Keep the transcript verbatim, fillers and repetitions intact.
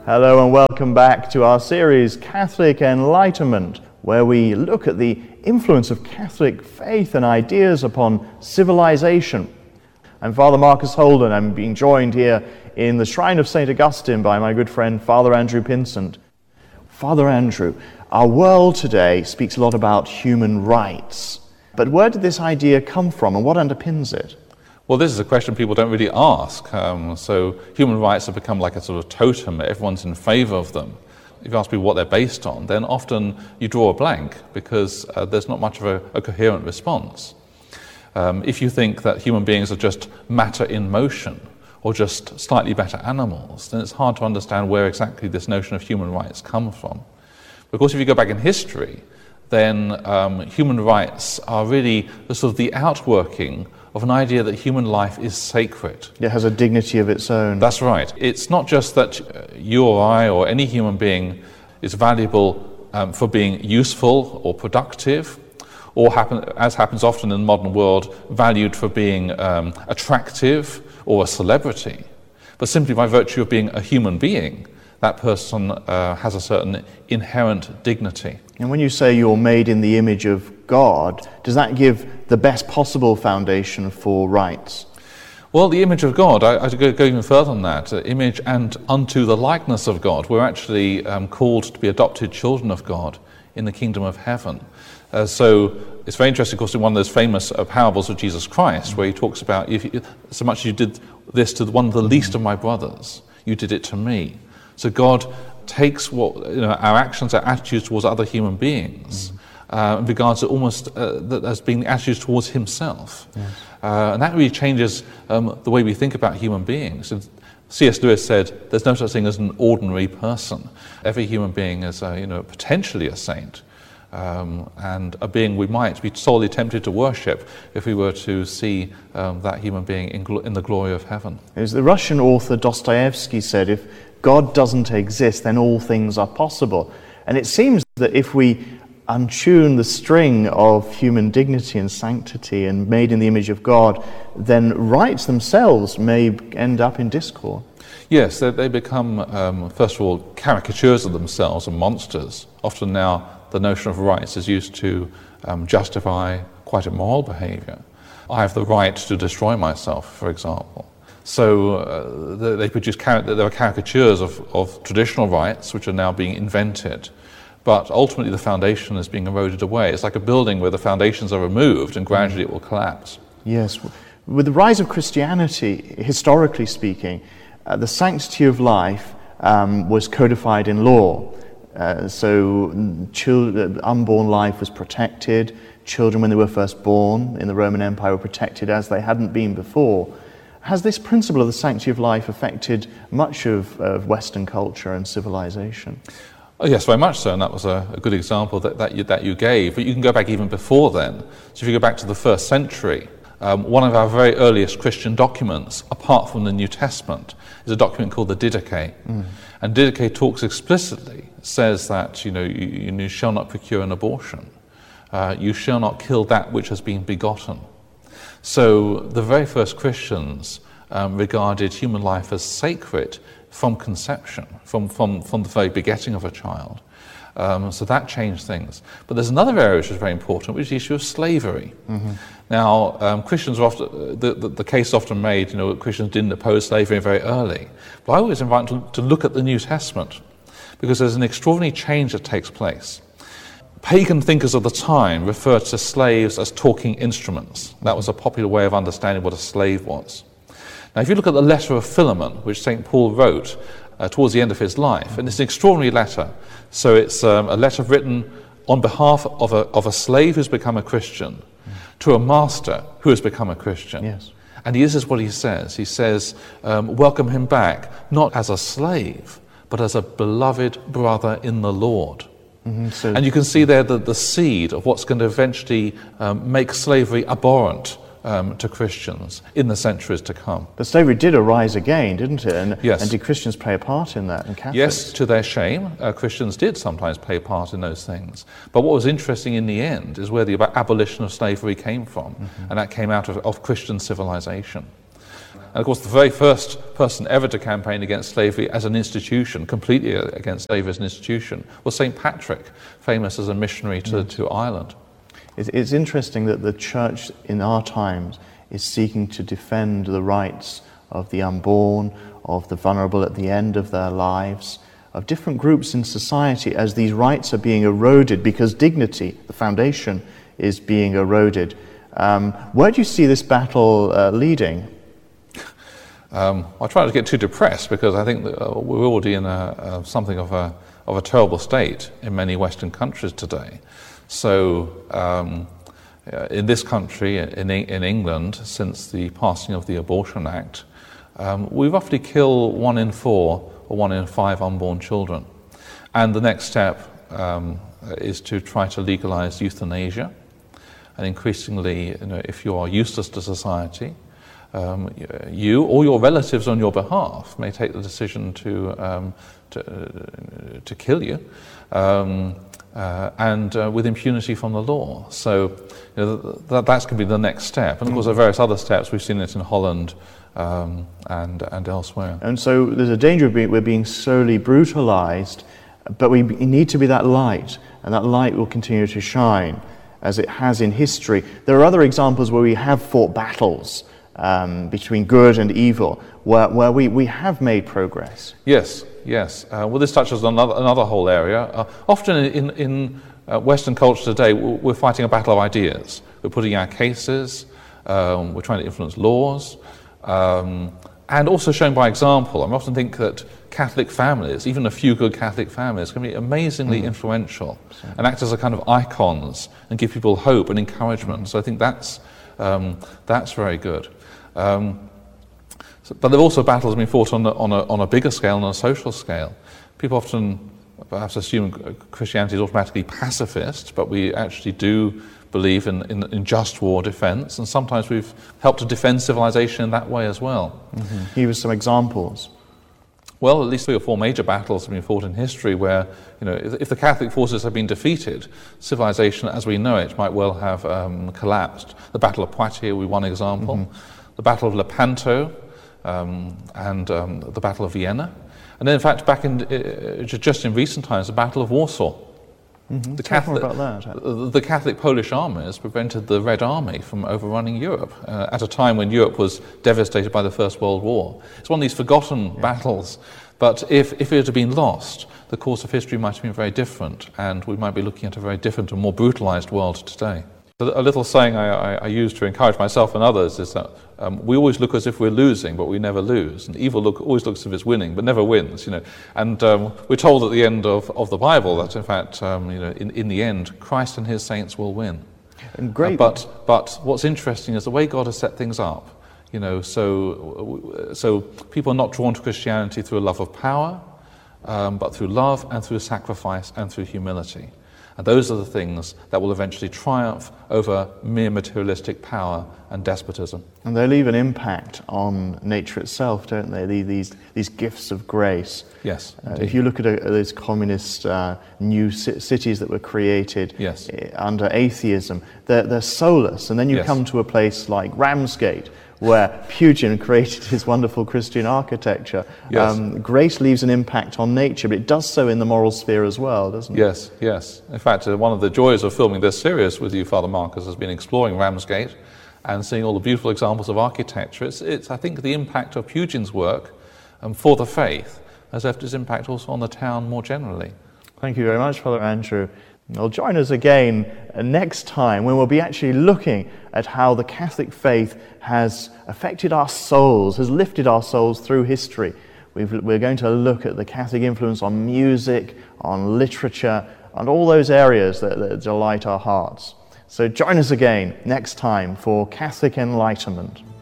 Hello and welcome back to our series Catholic Enlightenment, where we look at the influence of Catholic faith and ideas upon civilization. I'm Father Marcus Holden. I'm being joined here in the Shrine of Saint Augustine by my good friend Father Andrew Pinsent. Father Andrew, our world today speaks a lot about human rights, but where did this idea come from and what underpins it? Well, this is a question people don't really ask. Um, so human rights have become like a sort of totem. Everyone's in favour of them. If you ask people what they're based on, then often you draw a blank because uh, there's not much of a, a coherent response. Um, if you think that human beings are just matter in motion or just slightly better animals, then it's hard to understand where exactly this notion of human rights comes from. Of course, if you go back in history, then um, human rights are really the sort of the outworking of an idea that human life is sacred. It has a dignity of its own. That's right. It's not just that you or I or any human being is valuable um, for being useful or productive, or happen, as happens often in the modern world, valued for being um, attractive or a celebrity, but simply by virtue of being a human being, that person uh, has a certain inherent dignity. And when you say you're made in the image of God, does that give the best possible foundation for rights? Well, the image of God, I, I go, go even further than that, uh, image and unto the likeness of God. We're actually um, called to be adopted children of God in the kingdom of heaven. Uh, so it's very interesting, of course, in one of those famous uh, parables of Jesus Christ, where he talks about, if you, so much as you did this to one of the least of my brothers, you did it to me. So God takes what you know our actions, our attitudes towards other human beings, uh, and regards it almost uh, as being attitudes towards himself. Yes. Uh, and that really changes um, the way we think about human beings. And C S Lewis said, there's no such thing as an ordinary person. Every human being is uh, you know, potentially a saint, um, and a being we might be sorely tempted to worship if we were to see um, that human being in, gl- in the glory of heaven. As the Russian author Dostoevsky said, if God doesn't exist, then all things are possible. And it seems that if we untune the string of human dignity and sanctity and made in the image of God, then rights themselves may end up in discord. Yes, they, they become, um, first of all, caricatures of themselves and monsters. Often now the notion of rights is used to um, justify quite immoral behavior. I have the right to destroy myself, for example. So uh, they produce, there are caricatures of, of traditional rights which are now being invented, but ultimately the foundation is being eroded away. It's like a building where the foundations are removed and gradually it will collapse. Yes. With the rise of Christianity, historically speaking, uh, the sanctity of life um, was codified in law. Uh, so children, unborn life was protected. Children, when they were first born in the Roman Empire, were protected as they hadn't been before. Has this principle of the sanctity of life affected much of, of Western culture and civilization? Oh, yes, very much so, and that was a, a good example that, that, you, that you gave. But you can go back even before then. So if you go back to the first century, um, one of our very earliest Christian documents, apart from the New Testament, is a document called the Didache. Mm. And Didache talks explicitly, says that you know you, you shall not procure an abortion, uh, you shall not kill that which has been begotten. So the very first Christians um, regarded human life as sacred from conception, from, from, from the very begetting of a child. Um, so that changed things. But there's another area which is very important, which is the issue of slavery. Mm-hmm. Now, um, Christians are often, the, the, the case is often made, you know, that Christians didn't oppose slavery very early. But I always invite them to, to look at the New Testament, because there's an extraordinary change that takes place. Pagan thinkers of the time referred to slaves as talking instruments. That was a popular way of understanding what a slave was. Now, if you look at the letter of Philemon, which Saint Paul wrote uh, towards the end of his life, and it's an extraordinary letter. So it's um, a letter written on behalf of a, of a slave who's become a Christian to a master who has become a Christian. Yes. And this is what he says. He says, um, welcome him back, not as a slave, but as a beloved brother in the Lord. Mm-hmm, so and you can see there the, the seed of what's going to eventually um, make slavery abhorrent um, to Christians in the centuries to come. But slavery did arise again, didn't it? And, yes. And did Christians play a part in that? And Catholics? Yes, to their shame, uh, Christians did sometimes play a part in those things. But what was interesting in the end is where the abolition of slavery came from, mm-hmm. and that came out of, of Christian civilization. And of course, the very first person ever to campaign against slavery as an institution, completely against slavery as an institution, was Saint Patrick, famous as a missionary to, mm. to Ireland. It's interesting that the church in our times is seeking to defend the rights of the unborn, of the vulnerable at the end of their lives, of different groups in society as these rights are being eroded because dignity, the foundation, is being eroded. Um, where do you see this battle uh, leading? Um, I try not to get too depressed because I think that uh, we're already in a, uh, something of a, of a terrible state in many Western countries today. So um, uh, in this country, in, in England, since the passing of the Abortion Act, um, we roughly kill one in four or one in five unborn children. And the next step um, is to try to legalize euthanasia. And increasingly, you know, if you are useless to society, um, you or your relatives on your behalf may take the decision to um, to, uh, to kill you, um, uh, and uh, with impunity from the law. So you know, that, that's going to be the next step. And of course, there are various other steps. We've seen it in Holland um, and and elsewhere. And so there's a danger of being, we're being slowly brutalized, but we need to be that light, and that light will continue to shine as it has in history. There are other examples where we have fought battles um, between good and evil, where, where we, we have made progress. Yes, yes. Uh, well, this touches on another, another whole area. Uh, often in, in uh, Western culture today, we're fighting a battle of ideas. We're putting our cases, um, we're trying to influence laws, um, and also showing by example. I often think that Catholic families, even a few good Catholic families, can be amazingly mm. influential Absolutely. And act as a kind of icons and give people hope and encouragement. Mm. So I think that's um, that's very good. Um, so, but there are also battles being fought on a, on, a, on a bigger scale, on a social scale. People often perhaps assume Christianity is automatically pacifist, but we actually do believe in, in, in just war defense, and sometimes we've helped to defend civilization in that way as well. Mm-hmm. Give us some examples. Well, at least three or four major battles have been fought in history where, you know, if, if the Catholic forces have been defeated, civilization as we know it might well have um, collapsed. The Battle of Poitiers will be one example, mm-hmm. the Battle of Lepanto, um, and um, the Battle of Vienna. And then, in fact, back in uh, just in recent times, the Battle of Warsaw. Mm-hmm. The, Tell Catholic, more about that. the, the Catholic Polish armies prevented the Red Army from overrunning Europe uh, at a time when Europe was devastated by the First World War. It's one of these forgotten yeah. battles, but if, if it had been lost, the course of history might have been very different, and we might be looking at a very different and more brutalized world today. A little saying I, I, I use to encourage myself and others is that um, we always look as if we're losing, but we never lose. And evil look, always looks as if it's winning, but never wins. You know. And um, we're told at the end of, of the Bible that, in fact, um, you know, in, in the end, Christ and his saints will win. And great. Uh, but but what's interesting is the way God has set things up. You know, so so people are not drawn to Christianity through a love of power, um, but through love and through sacrifice and through humility. And those are the things that will eventually triumph over mere materialistic power and despotism. And they leave an impact on nature itself, don't they? These these gifts of grace. Yes. Uh, if you look at, a, at those communist uh, new c- cities that were created yes. under atheism, they're, they're soulless. And then you yes. come to a place like Ramsgate, where Pugin created his wonderful Christian architecture. Yes. Um, grace leaves an impact on nature, but it does so in the moral sphere as well, doesn't it? Yes, yes. In fact, uh, one of the joys of filming this series with you, Father Marcus, has been exploring Ramsgate and seeing all the beautiful examples of architecture. It's, it's I think, the impact of Pugin's work um, for the faith has left its impact also on the town more generally. Thank you very much, Father Andrew. Well, join us again next time when we'll be actually looking at how the Catholic faith has affected our souls, has lifted our souls through history. We've, we're going to look at the Catholic influence on music, on literature, and all those areas that, that delight our hearts. So join us again next time for Catholic Enlightenment.